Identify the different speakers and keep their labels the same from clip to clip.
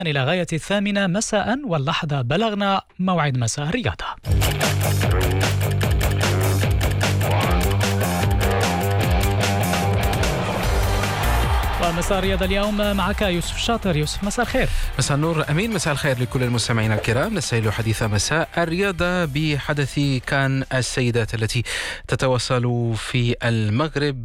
Speaker 1: إلى غاية 8 مساء، واللحظة بلغنا موعد مساء الرياضة. ومساء الرياضة اليوم معك يوسف شاطر. يوسف، مساء الخير.
Speaker 2: مساء النور أمين، مساء الخير لكل المستمعين الكرام. نستهل حديث مساء الرياضة بحدث كان السيدات التي تتواصل في المغرب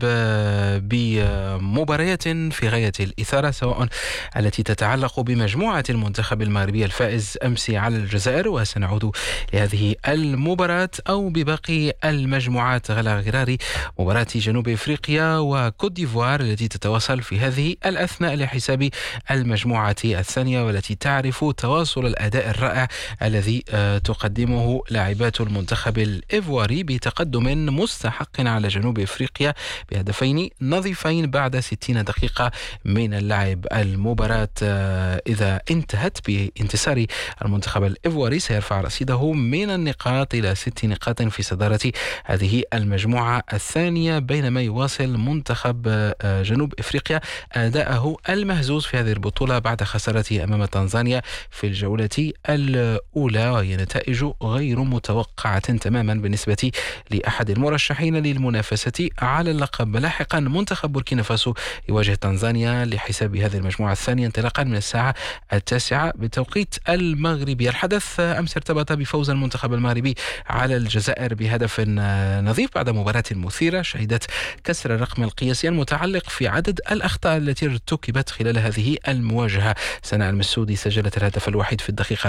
Speaker 2: بمباريات في غاية الإثارة، سواء التي تتعلق بمجموعة المنتخب المغربي الفائز أمس على الجزائر، وسنعود لهذه المباراة، أو بباقي المجموعات على غرار مباراة جنوب إفريقيا وكوت ديفوار التي تتواصل في هذه الأثناء لحساب المجموعة الثانية، والتي تعرف تواصل الأداء الرائع الذي تقدمه لاعبات المنتخب الإيفواري بتقدم مستحق على جنوب إفريقيا بهدفين نظيفين بعد 60 دقيقة من اللعب. المباراة إذا انتهت بانتصار المنتخب الإيفواري سيرفع رصيده من النقاط إلى 6 نقاط في صدارة هذه المجموعة الثانية، بينما يواصل منتخب جنوب إفريقيا أداءه المهزوز في هذه البطولة بعد خسارته أمام تنزانيا في الجولة الأولى، وهي نتائج غير متوقعة تماما بالنسبة لأحد المرشحين للمنافسة على اللقب. لاحقا منتخب بوركينا فاسو يواجه تنزانيا لحساب هذه المجموعة الثانية انطلاقا من الساعة 9 بتوقيت المغربي. الحدث أمس ارتبط بفوز المنتخب المغربي على الجزائر بهدف نظيف بعد مباراة مثيرة شهدت كسر الرقم القياسي المتعلق في عدد الأخطاء التي ارتكبت خلال هذه المواجهة. سناء المسعودي سجلت الهدف الوحيد في الدقيقة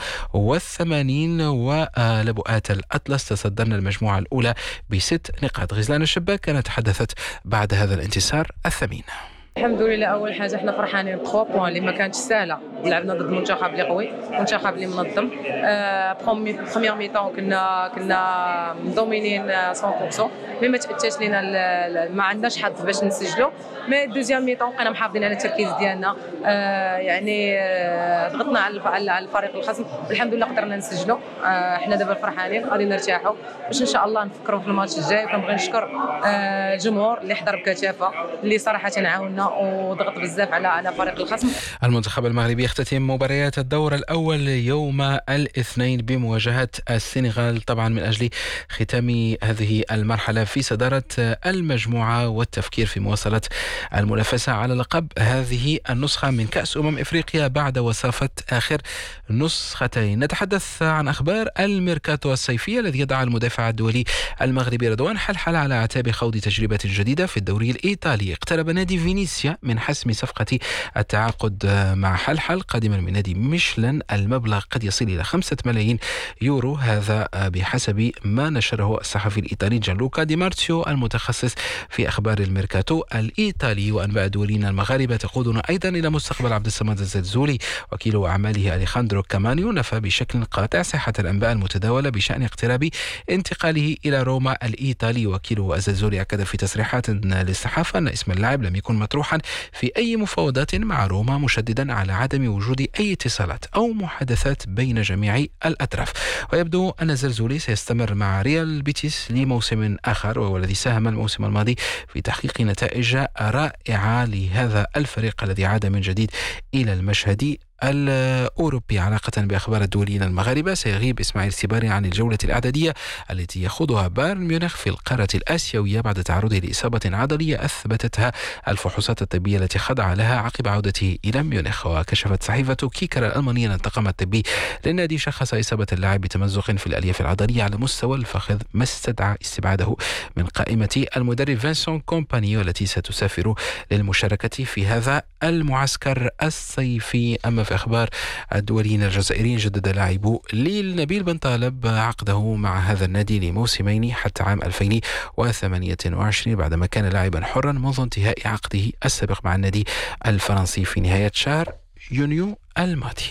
Speaker 2: 84، ولبؤات الأطلس تصدرن المجموعة الأولى ب6 نقاط. غزلان الشباك كانت تحدثت بعد هذا الانتصار الثمين.
Speaker 3: الحمد لله، اول حاجه احنا فرحانين ب 3 بوين اللي ما كانتش سهله. لعبنا ضد منتخب اللي قوي، منتخب اللي منظم. بروميير ميطون كنا مدومينين 100%، مي ما تاتاش لينا، ما عندناش حظ باش نسجلوا. مي دوزيام ميطون بقينا محافظين على التركيز ديالنا، يعني ضغطنا على الفريق الخصم، والحمد لله قدرنا نسجلوا. احنا دابا فرحانين غادي نرتاحوا باش ان شاء الله نفكروا في الماتش الجاي. وكنبغي نشكر الجمهور اللي حضر بكثافه، اللي صراحه عاوننا وضغط بزاف على فريق الخصم.
Speaker 2: المنتخب المغربي يختتم مباريات الدور الأول يوم الاثنين بمواجهة السنغال، طبعا من أجل ختام هذه المرحلة في صدارة المجموعة والتفكير في مواصلة المنافسة على لقب هذه النسخة من كأس إفريقيا بعد وصافة آخر نسختين. نتحدث عن أخبار الميركاتو الصيفي الذي يضع المدافع الدولي المغربي رضوان حلحل على أعتاب خوض تجربة جديدة في الدوري الإيطالي. اقترب نادي فينيسيا من حسم صفقة التعاقد مع حلحل قادما من نادي ميشلان. المبلغ قد يصل إلى 5 ملايين يورو، هذا بحسب ما نشره الصحفي الإيطالي جانلوكا دي مارتيو المتخصص في أخبار الميركاتو الإيطالي. وأنباء دولينا المغاربة تقودنا أيضا إلى مستقبل عبد الصمد الزلزولي. وكيل أعماله أليخاندرو كامانيو نفى بشكل قاطع صحة الأنباء المتداولة بشأن اقتراب انتقاله إلى روما الإيطالي. وكيل الزلزولي أكد في تصريحات للصحافة أن اسم اللاعب لم يكن مطروحا في أي مفاوضات مع روما، مشددا على عدم وجود أي اتصالات أو محادثات بين جميع الأطراف. ويبدو أن الزلزولي سيستمر مع ريال بيتيس لموسم آخر، وهو الذي ساهم الموسم الماضي في تحقيق نتائج رائعة لهذا الفريق الذي عاد من جديد إلى المشهد الأوروبي. علاقة بأخبار الدوليين المغاربة، سيغيب إسماعيل سيباري عن الجولة الإعدادية التي يخوضها بايرن ميونخ في القارة الآسيوية بعد تعرضه لإصابة عضلية أثبتتها الفحوصات الطبية التي خضع لها عقب عودته إلى ميونخ. وكشفت صحيفة كيكر الألمانية أن الطاقم الطبي للنادي شخص إصابة اللاعب بتمزق في الألياف العضلية على مستوى الفخذ، ما استدعى استبعاده من قائمة المدرب فينسون كومباني والتي ستسافر للمشاركة في هذا المعسكر الصيفي. أما في أخبار الدوليين الجزائريين، جدد لاعب ليل نبيل بن طالب عقده مع هذا النادي لموسمين حتى عام 2028 بعدما كان لاعبا حرا منذ انتهاء عقده السابق مع النادي الفرنسي في نهاية شهر يونيو الماضي.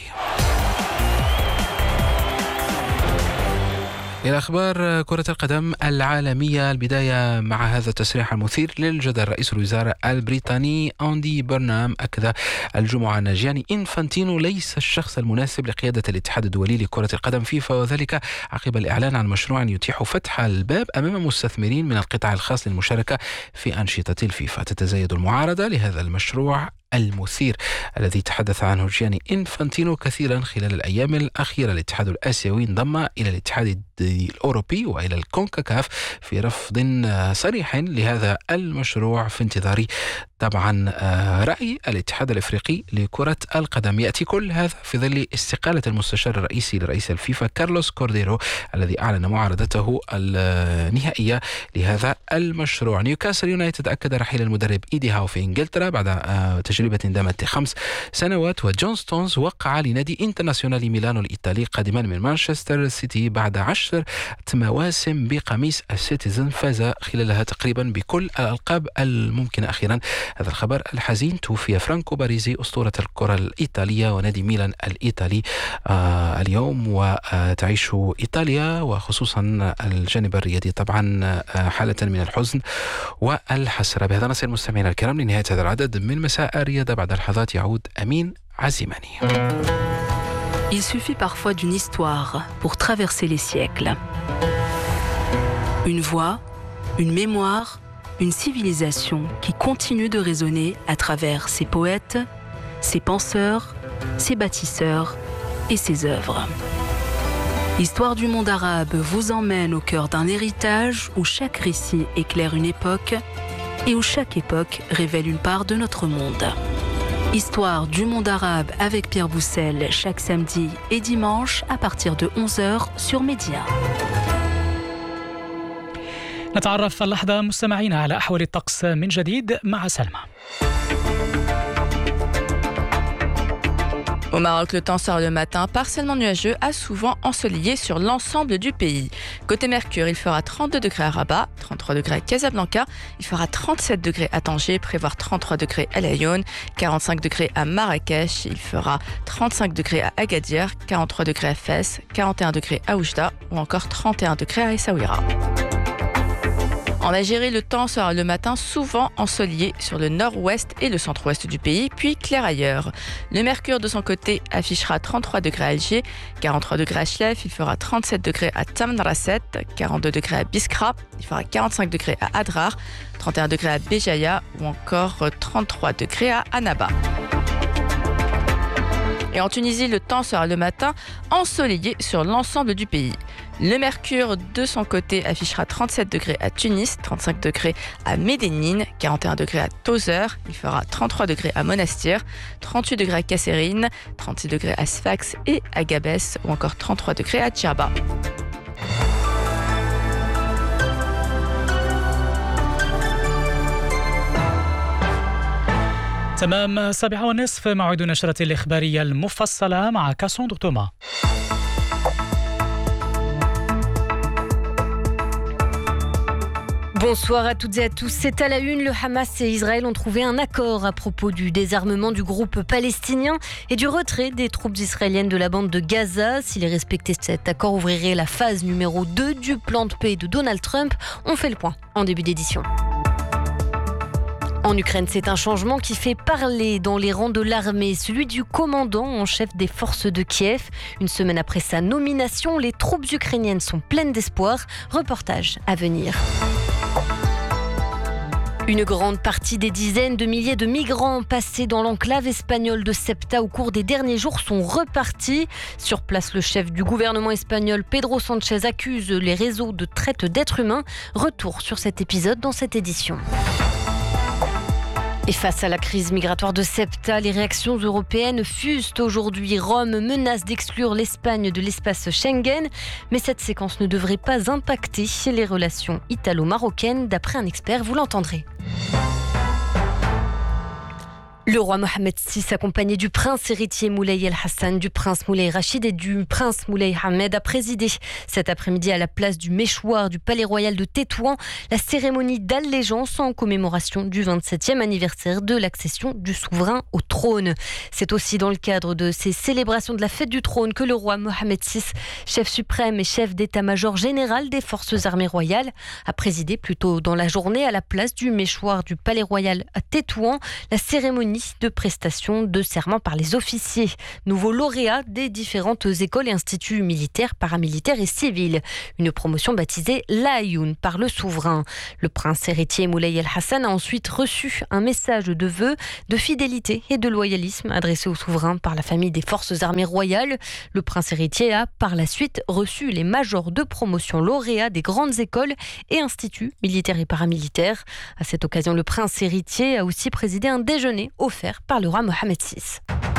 Speaker 2: إلى أخبار كرة القدم العالمية، البداية مع هذا التصريح المثير للجدل. رئيس الوزراء البريطاني أندي برنام أكد الجمعة أن جياني إنفانتينو ليس الشخص المناسب لقيادة الاتحاد الدولي لكرة القدم فيفا، وذلك عقب الإعلان عن مشروع يتيح فتح الباب أمام مستثمرين من القطاع الخاص للمشاركة في أنشطة الفيفا. تتزايد المعارضة لهذا المشروع المثير الذي تحدث عنه جياني إنفانتينو كثيرا خلال الأيام الأخيرة. الاتحاد الآسيوي انضم إلى الاتحاد الأوروبي وإلى الكونكاكاف في رفض صريح لهذا المشروع في انتظار طبعا رأي الاتحاد الأفريقي لكرة القدم. يأتي كل هذا في ظل استقالة المستشار الرئيسي لرئيس الفيفا كارلوس كورديرو الذي أعلن معارضته النهائية لهذا المشروع. نيوكاسل يونايتد أكد رحيل المدرب إيدي هاو في إنجلترا بعد تجربة دامت 5 سنوات. وجون ستونز وقع لنادي انترناسيونال ميلانو الإيطالي قادما من مانشستر سيتي بعد 10 مواسم بقميص السيتيزن. فاز خلالها تقريبا بكل الألقاب الممكنة. أخيرا هذا الخبر الحزين: توفي فرانكو باريزي أسطورة الكرة الإيطالية ونادي ميلان الإيطالي اليوم. وتعيش إيطاليا وخصوصا الجانب الرياضي طبعا حالة من الحزن والحسرة. بهذا نصل مستمعينا الكرام لنهاية هذا العدد من مساء الرياضة. بعد لحظات يعود أمين عزيماني.
Speaker 4: Il suffit parfois d'une histoire pour traverser les siècles. Une voix, une mémoire, une civilisation qui continue de résonner à travers ses poètes, ses penseurs, ses bâtisseurs et ses œuvres. L'histoire du monde arabe vous emmène au cœur d'un héritage où chaque récit éclaire une époque et où chaque époque révèle une part de notre monde. Histoire du monde arabe avec Pierre Boussel chaque samedi et dimanche à partir de 11h sur Média.
Speaker 1: نتعرف اللحظة مستمعينا على أحوال الطقس من جديد مع سلمى.
Speaker 5: Au Maroc, le temps sort le matin, partiellement nuageux, à souvent ensoleillé sur l'ensemble du pays. Côté Mercure, il fera 32 degrés à Rabat, 33 degrés à Casablanca, il fera 37 degrés à Tanger, prévoir 33 degrés à Laayoune, 45 degrés à Marrakech, il fera 35 degrés à Agadir, 43 degrés à Fès, 41 degrés à Oujda ou encore 31 degrés à Essaouira. En Algérie, le temps sera le matin souvent ensoleillé sur le nord-ouest et le centre-ouest du pays, puis clair ailleurs. Le mercure de son côté affichera 33 degrés à Alger, 43 degrés à Chlef, il fera 37 degrés à Tamanrasset, 42 degrés à Biskra, il fera 45 degrés à Adrar, 31 degrés à Béjaïa ou encore 33 degrés à Annaba. Et en Tunisie, le temps sera le matin ensoleillé sur l'ensemble du pays. Le mercure, de son côté, affichera 37 degrés à Tunis, 35 degrés à Médénine, 41 degrés à Tozeur, il fera 33 degrés à Monastir, 38 degrés à Kasserine, 36 degrés à Sfax et à Gabès, ou encore 33 degrés à Djerba.
Speaker 1: تمام 7:30 موعد نشرة الإخبارية المفصلة مع كاسوندو توما.
Speaker 6: Bonsoir à toutes et à tous. C'est à la une, le Hamas et Israël ont trouvé un accord à propos du désarmement du groupe palestinien et du retrait des troupes israéliennes de la bande de Gaza. S'il est respecté, cet accord ouvrirait la phase numéro 2 du plan de paix de Donald Trump. On fait le point en début d'édition. En Ukraine, c'est un changement qui fait parler dans les rangs de l'armée, celui du commandant en chef des forces de Kiev. Une semaine après sa nomination, les troupes ukrainiennes sont pleines d'espoir. Reportage à venir. Une grande partie des dizaines de milliers de migrants passés dans l'enclave espagnole de Ceuta au cours des derniers jours sont repartis. Sur place, le chef du gouvernement espagnol, Pedro Sánchez, accuse les réseaux de traite d'êtres humains. Retour sur cet épisode dans cette édition. Et face à la crise migratoire de Ceuta, les réactions européennes fusent aujourd'hui. Rome menace d'exclure l'Espagne de l'espace Schengen. Mais cette séquence ne devrait pas impacter les relations italo-marocaines. D'après un expert, vous l'entendrez. Le roi Mohamed VI, accompagné du prince héritier Moulay El Hassan, du prince Moulay Rachid et du prince Moulay Ahmed, a présidé cet après-midi à la place du Méchoir du Palais Royal de Tétouan la cérémonie d'allégeance en commémoration du 27e anniversaire de l'accession du souverain au trône. C'est aussi dans le cadre de ces célébrations de la fête du trône que le roi Mohamed VI, chef suprême et chef d'état-major général des forces armées royales, a présidé plus tôt dans la journée à la place du Méchoir du Palais Royal à Tétouan la cérémonie cérémonie de prestation de serment par les officiers, nouveaux lauréats des différentes écoles et instituts militaires, paramilitaires et civils. Une promotion baptisée l'Ayoun par le souverain. Le prince héritier Moulay El Hassan a ensuite reçu un message de vœux, de fidélité et de loyalisme adressé au souverain par la famille des forces armées royales. Le prince héritier a par la suite reçu les majors de promotion lauréats des grandes écoles et instituts militaires et paramilitaires. À cette occasion, le prince héritier a aussi présidé un déjeuner offert par le roi Mohammed VI.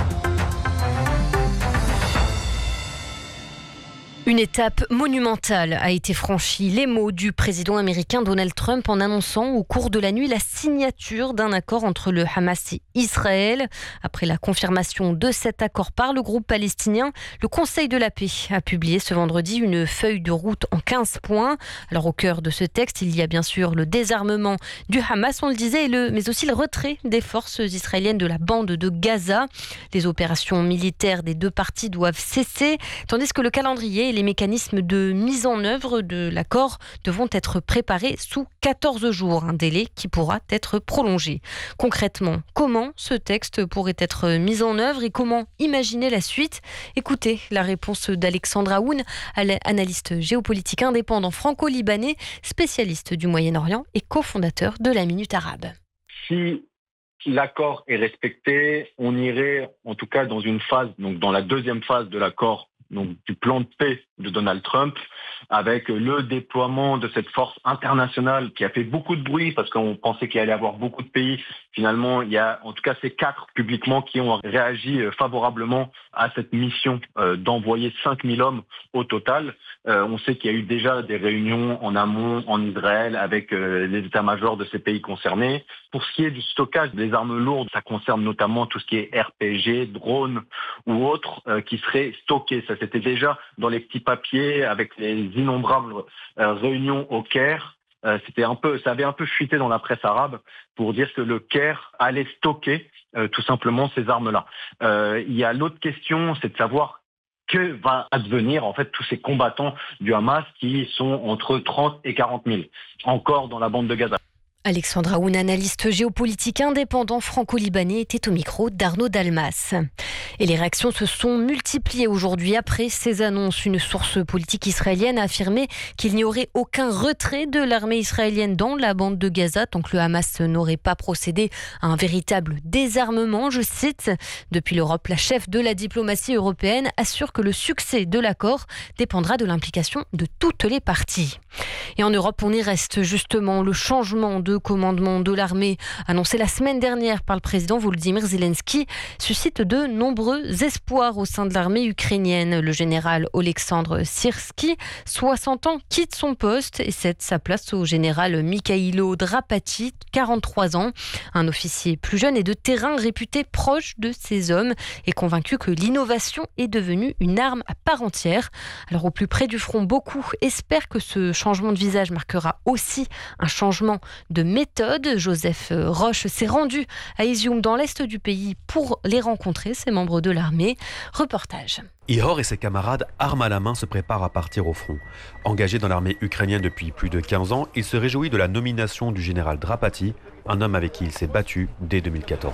Speaker 6: Une étape monumentale a été franchie. Les mots du président américain Donald Trump en annonçant au cours de la nuit la signature d'un accord entre le Hamas et Israël. Après la confirmation de cet accord par le groupe palestinien, le Conseil de la paix a publié ce vendredi une feuille de route en 15 points. Alors au cœur de ce texte, il y a bien sûr le désarmement du Hamas, on le disait, mais aussi le retrait des forces israéliennes de la bande de Gaza. Les opérations militaires des deux parties doivent cesser, tandis que le calendrier et les mécanismes de mise en œuvre de l'accord devront être préparés sous 14 jours, un délai qui pourra être prolongé. Concrètement, comment ce texte pourrait être mis en œuvre et comment imaginer la suite ? Écoutez la réponse d'Alexandre Aoun, analyste géopolitique indépendant franco-libanais, spécialiste du Moyen-Orient et cofondateur de la Minute Arabe.
Speaker 7: Si l'accord est respecté, on irait en tout cas dans une phase, donc dans la deuxième phase de l'accord, donc du plan de paix de Donald Trump, avec le déploiement de cette force internationale qui a fait beaucoup de bruit parce qu'on pensait qu'il allait y avoir beaucoup de pays. Finalement, il y a en tout cas ces 4 publiquement qui ont réagi favorablement à cette mission d'envoyer 5000 hommes au total. On sait qu'il y a eu déjà des réunions en amont en Israël avec les états-majors de ces pays concernés. Pour ce qui est du stockage des armes lourdes, ça concerne notamment tout ce qui est RPG, drones ou autres qui seraient stockés. Ça, c'était déjà dans les petits papiers avec les innombrables réunions au Caire. Ça avait un peu fuité dans la presse arabe pour dire que le Caire allait stocker tout simplement ces armes-là. Il y a l'autre question, c'est de savoir que va advenir en fait tous ces combattants du Hamas qui sont entre 30 et 40 000 encore dans la bande de Gaza.
Speaker 6: Alexandre Aoun, analyste géopolitique indépendant franco-libanais, était au micro d'Arnaud Dalmas. Et les réactions se sont multipliées aujourd'hui après ces annonces. Une source politique israélienne a affirmé qu'il n'y aurait aucun retrait de l'armée israélienne dans la bande de Gaza tant que le Hamas n'aurait pas procédé à un véritable désarmement. Je cite, depuis l'Europe, la chef de la diplomatie européenne assure que le succès de l'accord dépendra de l'implication de toutes les parties. Et en Europe, on y reste justement. Le changement de commandement de l'armée annoncé la semaine dernière par le président Volodymyr Zelensky suscite de nombreux espoirs au sein de l'armée ukrainienne. Le général Oleksandr Syrski, 60 ans, quitte son poste et cède sa place au général Mikhailo Drapati, 43 ans. Un officier plus jeune et de terrain réputé proche de ces hommes et convaincu que l'innovation est devenue une arme à part entière. Alors au plus près du front, beaucoup espèrent que ce changement de visage marquera aussi un changement de méthode. Joseph Roche s'est rendu à Izium dans l'est du pays pour les rencontrer, ces membres de l'armée. Reportage.
Speaker 8: Ihor et ses camarades, armes à la main, se préparent à partir au front. Engagé dans l'armée ukrainienne depuis plus de 15 ans, il se réjouit de la nomination du général Drapati, un homme avec qui il s'est battu dès 2014.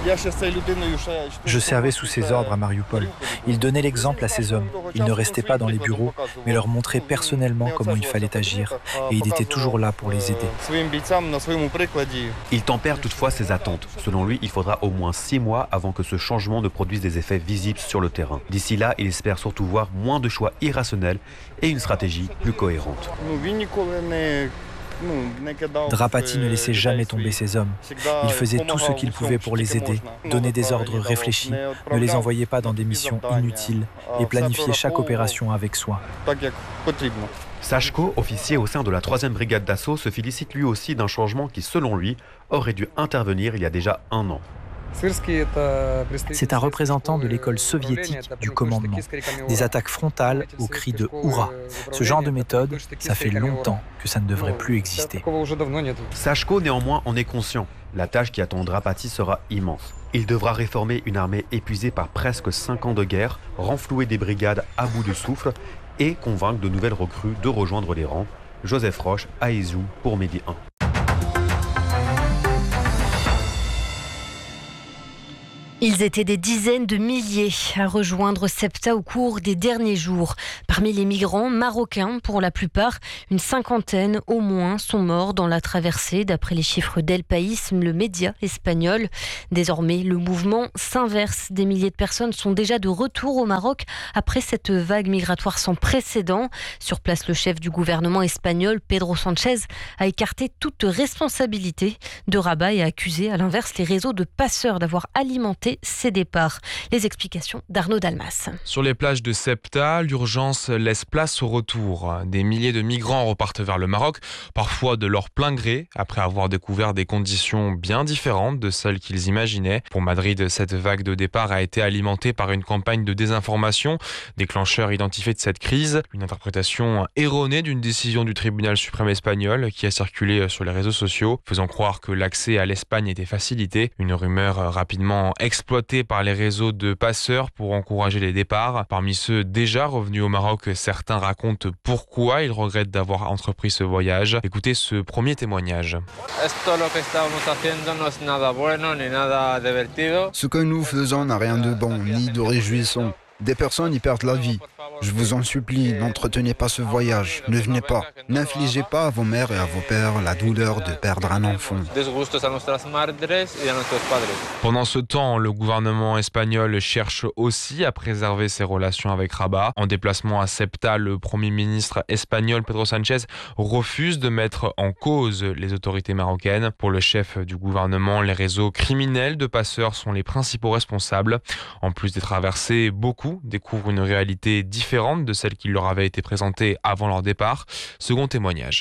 Speaker 9: Je servais sous ses ordres à Mariupol. Il donnait l'exemple à ses hommes. Il ne restait pas dans les bureaux, mais leur montrait personnellement comment il fallait agir. Et il était toujours là pour les aider.
Speaker 8: Il tempère toutefois ses attentes. Selon lui, il faudra au moins 6 mois avant que ce changement ne produise des effets visibles sur le terrain. D'ici là, il espère surtout voir moins de choix irrationnels et une stratégie plus cohérente.
Speaker 9: Drapati ne laissait jamais tomber ses hommes. Il faisait tout ce qu'il pouvait pour les aider, donnait des ordres réfléchis, ne les envoyait pas dans des missions inutiles et planifiait chaque opération avec soin.
Speaker 8: Sachko, officier au sein de la 3e brigade d'assaut, se félicite lui aussi d'un changement qui, selon lui, aurait dû intervenir il y a déjà 1 an.
Speaker 9: C'est un représentant de l'école soviétique du commandement. Des attaques frontales au cri de « Hourra ». Ce genre de méthode, ça fait longtemps que ça ne devrait plus exister.
Speaker 8: Sachko, néanmoins, en est conscient. La tâche qui attend Drapati sera immense. Il devra réformer une armée épuisée par presque 5 ans de guerre, renflouer des brigades à bout de souffle et convaincre de nouvelles recrues de rejoindre les rangs. Joseph Roche, à Izium pour Midi 1.
Speaker 6: Ils étaient des dizaines de milliers à rejoindre Ceuta au cours des derniers jours. Parmi les migrants marocains, pour la plupart, une cinquantaine au moins sont morts dans la traversée, d'après les chiffres d'El País, le média espagnol. Désormais, le mouvement s'inverse. Des milliers de personnes sont déjà de retour au Maroc après cette vague migratoire sans précédent. Sur place, le chef du gouvernement espagnol, Pedro Sánchez, a écarté toute responsabilité de Rabat et a accusé à l'inverse les réseaux de passeurs d'avoir alimenté ces départs. Les explications d'Arnaud Dalmas.
Speaker 10: Sur les plages de Ceuta, l'urgence laisse place au retour. Des milliers de migrants repartent vers le Maroc, parfois de leur plein gré, après avoir découvert des conditions bien différentes de celles qu'ils imaginaient. Pour Madrid, cette vague de départ a été alimentée par une campagne de désinformation, déclencheur identifié de cette crise, une interprétation erronée d'une décision du tribunal suprême espagnol qui a circulé sur les réseaux sociaux, faisant croire que l'accès à l'Espagne était facilité. Une rumeur rapidement exploité par les réseaux de passeurs pour encourager les départs. Parmi ceux déjà revenus au Maroc, certains racontent pourquoi ils regrettent d'avoir entrepris ce voyage. Écoutez ce premier témoignage.
Speaker 11: Ce que nous faisons n'a rien de bon ni de réjouissant. Des personnes y perdent la vie. Je vous en supplie, n'entretenez pas ce voyage. Ne venez pas. N'infligez pas à vos mères et à vos pères la douleur de perdre un enfant.
Speaker 10: Pendant ce temps, le gouvernement espagnol cherche aussi à préserver ses relations avec Rabat. En déplacement à Ceuta, le premier ministre espagnol Pedro Sánchez refuse de mettre en cause les autorités marocaines. Pour le chef du gouvernement, les réseaux criminels de passeurs sont les principaux responsables. En plus des traversées, beaucoup découvrent une réalité différente de celle qui leur avait été présentée avant leur départ. Second témoignage.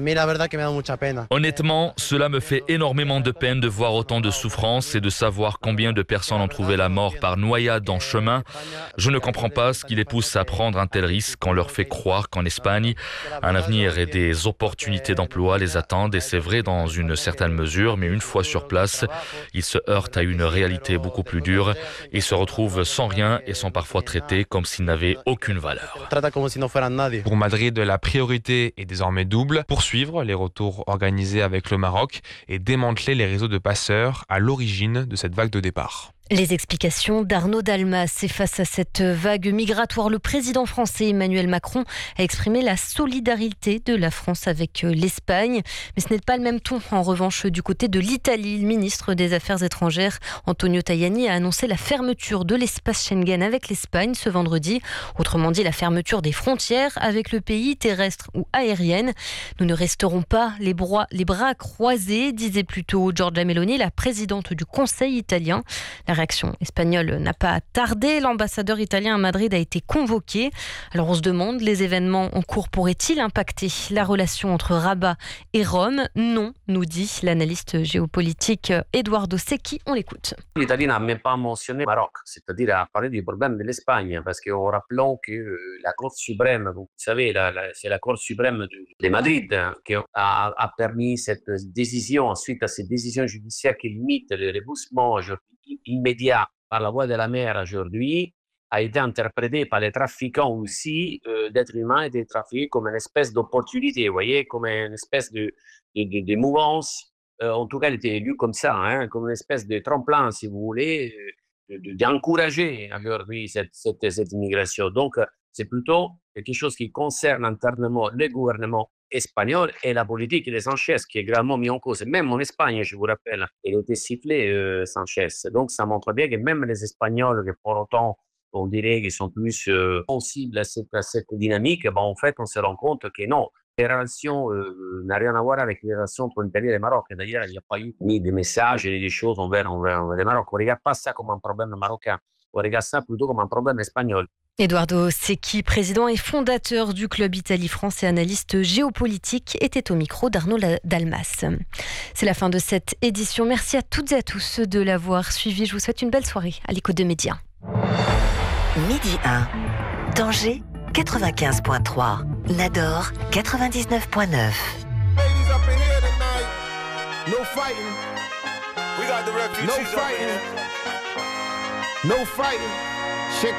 Speaker 12: Honnêtement, cela me fait énormément de peine de voir autant de souffrance et de savoir combien de personnes ont trouvé la mort par noyade en chemin. Je ne comprends pas ce qui les pousse à prendre un tel risque. On leur fait croire qu'en Espagne, un avenir et des opportunités d'emploi les attendent, et c'est vrai dans une certaine mesure, mais une fois sur place, ils se heurtent à une réalité beaucoup plus dure et se retrouvent sans rien et sont parfois traités comme s'ils n'avaient aucune valeur.
Speaker 10: Pour Madrid, la priorité est désormais double: poursuivre les retours organisés avec le Maroc et démanteler les réseaux de passeurs à l'origine de cette vague de départ.
Speaker 6: Les explications d'Arnaud Dalmas. Et face à cette vague migratoire, le président français Emmanuel Macron a exprimé la solidarité de la France avec l'Espagne. Mais ce n'est pas le même ton, en revanche, du côté de l'Italie. Le ministre des Affaires étrangères, Antonio Tajani, a annoncé la fermeture de l'espace Schengen avec l'Espagne ce vendredi. Autrement dit, la fermeture des frontières avec le pays, terrestre ou aérienne. Nous ne resterons pas les bras croisés, disait plutôt Giorgia Meloni, la présidente du Conseil italien. La réaction espagnole n'a pas tardé. L'ambassadeur italien à Madrid a été convoqué. Alors on se demande, les événements en cours pourraient-ils impacter la relation entre Rabat et Rome? Non, nous dit l'analyste géopolitique Eduardo Secchi. On l'écoute.
Speaker 13: L'Italie n'a même pas mentionné le Maroc, c'est-à-dire a parlé du problème de l'Espagne, parce qu'en rappelant que la Cour suprême, vous savez, c'est la Cour suprême de Madrid qui a permis cette décision, suite à cette décision judiciaire qui limite le remboursement immédiat par la voie de la mer aujourd'hui, a été interprété par les trafiquants aussi d'êtres humains et des trafiqués comme une espèce d'opportunité, vous voyez, comme une espèce de mouvance. En tout cas, elle était lue comme ça, comme une espèce de tremplin, si vous voulez, d'encourager aujourd'hui cette immigration. Donc, c'est plutôt quelque chose qui concerne internement le gouvernement espagnol et la politique de Sánchez, qui est gravement mis en cause. Même en Espagne, je vous rappelle, il a été sifflé, Sánchez. Donc, ça montre bien que même les Espagnols, que pour autant, on dirait qu'ils sont plus sensibles à cette dynamique, en fait, on se rend compte que non, les relations n'ont rien à voir avec les relations entre l'Italie et le Maroc. D'ailleurs, il n'y a pas eu ni des messages ni des choses envers le Maroc. On ne regarde pas ça comme un problème marocain, on regarde ça plutôt comme un problème espagnol.
Speaker 6: Eduardo Secchi, président et fondateur du Club Italie-France et analyste géopolitique, était au micro d'Arnaud Dalmas. C'est la fin de cette édition. Merci à toutes et à tous de l'avoir suivi. Je vous souhaite une belle soirée à l'écoute de Média.
Speaker 14: Midi 1, Tanger 95.3, Nador 99.9.
Speaker 15: No fighting. We got the refugees. No fighting. No fighting.